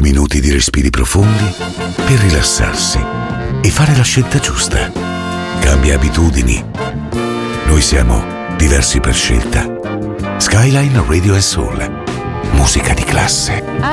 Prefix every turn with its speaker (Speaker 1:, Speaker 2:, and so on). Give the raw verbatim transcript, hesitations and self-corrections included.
Speaker 1: minuti di respiri profondi per rilassarsi e fare la scelta giusta. Cambia abitudini. Noi siamo diversi per scelta. Skyline Radio and Soul. Musica di classe.